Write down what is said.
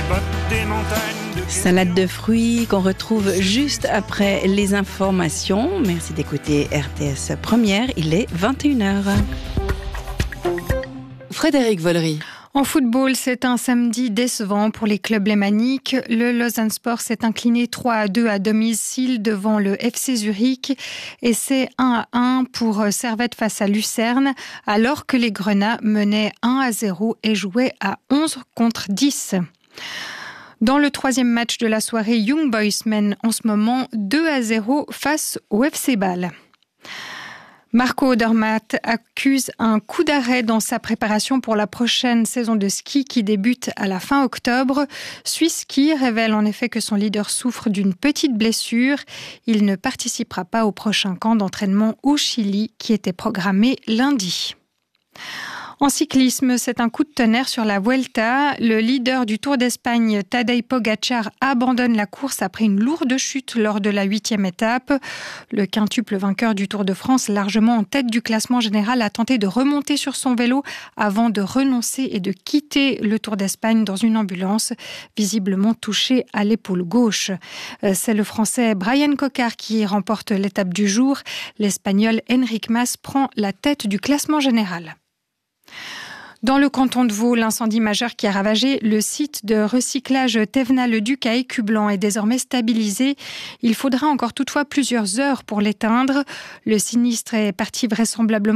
Salade de fruits qu'on retrouve juste après les informations. Merci d'écouter RTS Première, il est 21h. Frédéric Vollery. En football, c'est un samedi décevant pour les clubs lémaniques. Le Lausanne Sport s'est incliné 3-2 à domicile devant le FC Zurich et c'est 1-1 pour Servette face à Lucerne, alors que les Grenats menaient 1-0 et jouaient à 11 contre 10. Dans le troisième match de la soirée, Young Boys mène en ce moment 2-0 face au FC Bâle. Marco Odermatt accuse un coup d'arrêt dans sa préparation pour la prochaine saison de ski qui débute à la fin octobre. Swiss Ski révèle en effet que son leader souffre d'une petite blessure. Il ne participera pas au prochain camp d'entraînement au Chili qui était programmé lundi. En cyclisme, c'est un coup de tonnerre sur la Vuelta. Le leader du Tour d'Espagne, Tadej Pogačar, abandonne la course après une lourde chute lors de la 8e étape. Le quintuple vainqueur du Tour de France, largement en tête du classement général, a tenté de remonter sur son vélo avant de renoncer et de quitter le Tour d'Espagne dans une ambulance, visiblement touché à l'épaule gauche. C'est le Français Brian Cocard qui remporte l'étape du jour. L'Espagnol Enric Mas prend la tête du classement général. Dans le canton de Vaud, l'incendie majeur qui a ravagé le site de recyclage Thévenat-le-Duc à Écublanc est désormais stabilisé. Il faudra encore toutefois plusieurs heures pour l'éteindre. Le sinistre est parti vraisemblablement